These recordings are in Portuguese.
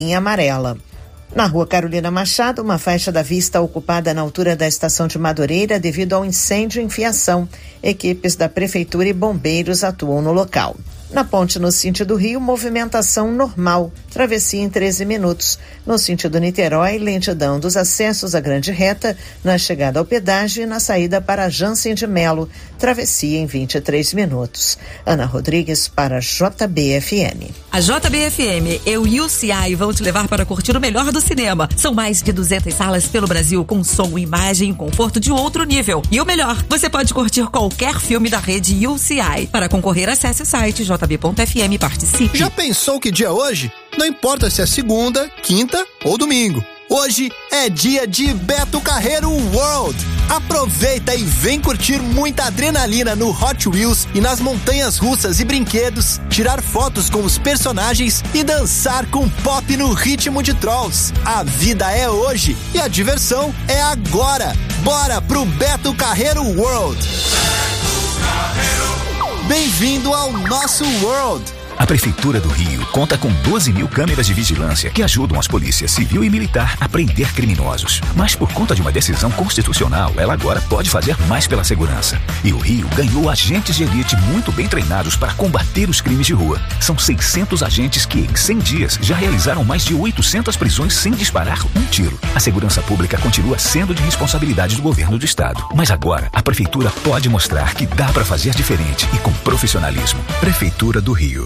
em amarela. Na rua Carolina Machado, uma faixa da vista ocupada na altura da estação de Madureira devido ao incêndio em fiação. Equipes da prefeitura e bombeiros atuam no local. Na ponte no sentido Rio, movimentação normal, travessia em 13 minutos. No sentido Niterói, lentidão dos acessos à Grande Reta, na chegada ao pedágio e na saída para Jansen de Melo, travessia em 23 minutos. Ana Rodrigues para JBFM. A JBFM e o UCI vão te levar para curtir o melhor do cinema. São mais de 200 salas pelo Brasil com som, imagem e conforto de outro nível. E o melhor, você pode curtir qualquer filme da rede UCI. Para concorrer, acesse o site jb.fm e participe. Já pensou que dia é hoje? Não importa se é segunda, quinta ou domingo. Hoje é dia de Beto Carreiro World. Aproveita e vem curtir muita adrenalina no Hot Wheels e nas montanhas russas e brinquedos, tirar fotos com os personagens e dançar com pop no ritmo de Trolls. A vida é hoje e a diversão é agora. Bora pro Beto Carreiro World. Bem-vindo ao nosso World. A Prefeitura do Rio conta com 12 mil câmeras de vigilância que ajudam as polícias civil e militar a prender criminosos. Mas por conta de uma decisão constitucional, ela agora pode fazer mais pela segurança. E o Rio ganhou agentes de elite muito bem treinados para combater os crimes de rua. São 600 agentes que, em 100 dias, já realizaram mais de 800 prisões sem disparar um tiro. A segurança pública continua sendo de responsabilidade do governo do estado. Mas agora, a Prefeitura pode mostrar que dá para fazer diferente e com profissionalismo. Prefeitura do Rio.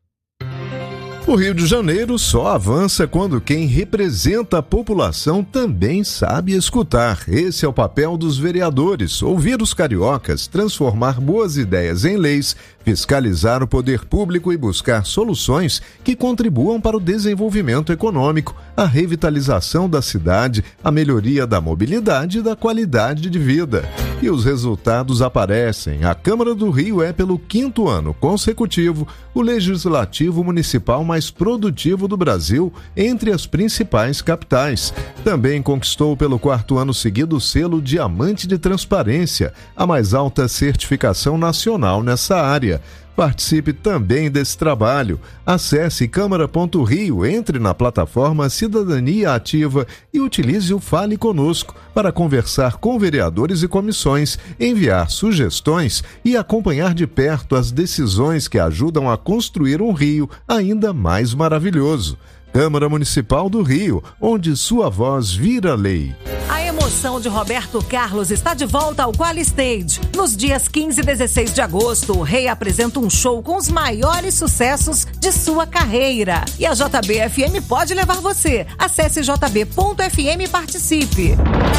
O Rio de Janeiro só avança quando quem representa a população também sabe escutar. Esse é o papel dos vereadores: ouvir os cariocas, transformar boas ideias em leis, fiscalizar o poder público e buscar soluções que contribuam para o desenvolvimento econômico, a revitalização da cidade, a melhoria da mobilidade e da qualidade de vida. E os resultados aparecem. A Câmara do Rio é, pelo 5º ano consecutivo, o legislativo municipal mais produtivo do Brasil entre as principais capitais. Também conquistou pelo 4º ano seguido o selo Diamante de Transparência, a mais alta certificação nacional nessa área. Participe também desse trabalho. Acesse câmara.rio, entre na plataforma Cidadania Ativa e utilize o Fale Conosco para conversar com vereadores e comissões, enviar sugestões e acompanhar de perto as decisões que ajudam a construir um Rio ainda mais maravilhoso. Câmara Municipal do Rio, onde sua voz vira lei. A emoção de Roberto Carlos está de volta ao QualiStage. Nos dias 15 e 16 de agosto, o Rei apresenta um show com os maiores sucessos de sua carreira. E a JBFM pode levar você. Acesse jb.fm e participe.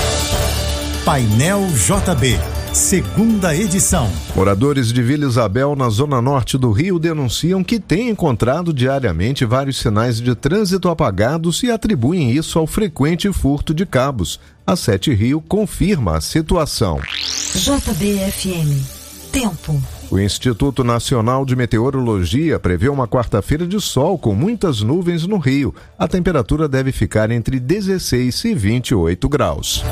Painel JB, segunda edição. Moradores de Vila Isabel, na zona norte do Rio, denunciam que têm encontrado diariamente vários sinais de trânsito apagados e atribuem isso ao frequente furto de cabos. A 7 Rio confirma a situação. JBFM. Tempo. O Instituto Nacional de Meteorologia prevê uma quarta-feira de sol com muitas nuvens no Rio. A temperatura deve ficar entre 16 e 28 graus.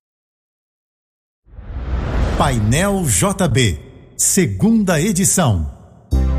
Painel JB, segunda edição.